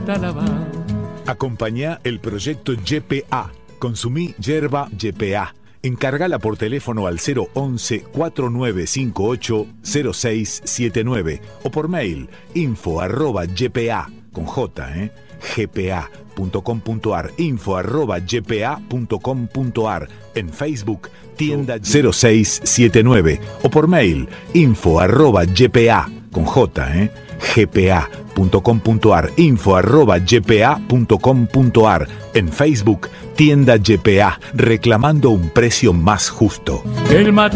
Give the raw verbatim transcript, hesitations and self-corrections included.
está lavado. Acompañá el proyecto Y P A. Consumí yerba Y P A. Encargala por teléfono al cero once, cuatro nueve cinco ocho, cero seis siete nueve o por mail info arroba ypa con J, eh, gpa.com.ar, info arroba ypa.com.ar, en Facebook tienda cero seis siete nueve o por mail info arroba ypa con J, eh, gpa.com.ar, info arroba ypa.com.ar, en Facebook tienda Y P A, reclamando un precio más justo. El mate